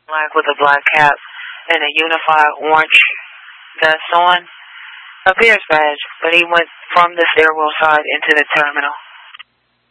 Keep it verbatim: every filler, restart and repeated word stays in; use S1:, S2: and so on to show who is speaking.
S1: black with a black cap and a unified orange vest on. A Pierce badge, but he went from the stairwell side into the terminal.